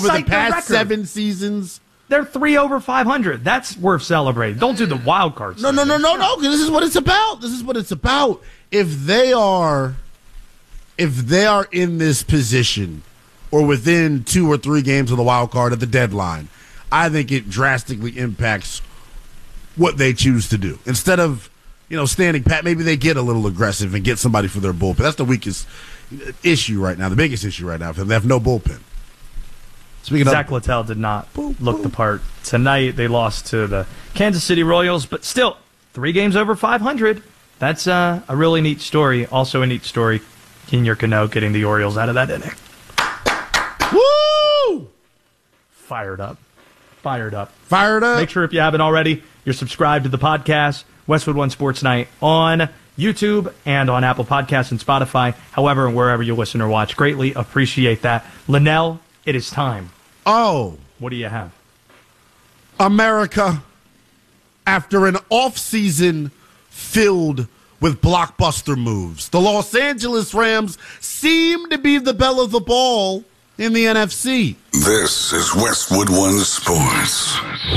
For the cite their past record. 7 seasons. They're 3 over 500. That's worth celebrating. Don't do the wild cards. No. This is what it's about. This is what it's about. If they are in this position or within 2 or 3 games of the wild card at the deadline, I think it drastically impacts what they choose to do. Instead of, standing pat, maybe they get a little aggressive and get somebody for their bullpen. That's the weakest issue right now, the biggest issue right now. They have no bullpen. Zach Littell did not look the part tonight. They lost to the Kansas City Royals, but still, 3 games over 500. That's a really neat story. Also a neat story, Kenyer Cano getting the Orioles out of that inning. Woo! Fired up. Make sure if you haven't already, you're subscribed to the podcast, Westwood One Sports Night, on YouTube and on Apple Podcasts and Spotify. However, wherever you listen or watch, greatly appreciate that. Linnell, it is time. Oh. What do you have? America, after an offseason filled with blockbuster moves, the Los Angeles Rams seem to be the belle of the ball in the NFC. This is Westwood One Sports.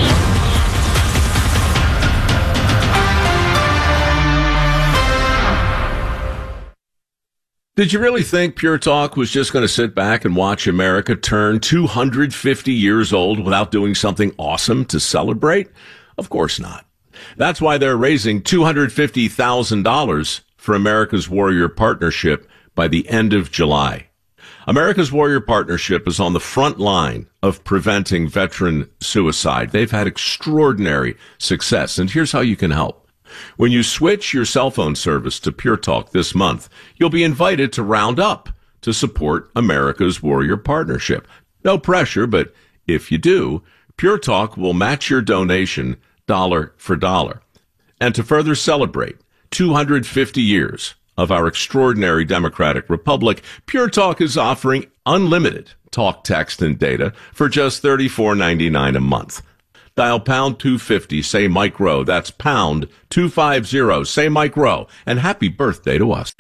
Did you really think Pure Talk was just going to sit back and watch America turn 250 years old without doing something awesome to celebrate? Of course not. That's why they're raising $250,000 for America's Warrior Partnership by the end of July. America's Warrior Partnership is on the front line of preventing veteran suicide. They've had extraordinary success, and here's how you can help. When you switch your cell phone service to Pure Talk this month, you'll be invited to round up to support America's Warrior Partnership. No pressure, but if you do, Pure Talk will match your donation dollar for dollar. And to further celebrate 250 years of our extraordinary democratic republic, Pure Talk is offering unlimited talk, text, and data for just $34.99 a month. Dial pound 250, say Mike Rowe. That's pound 250, say Mike Rowe. And happy birthday to us.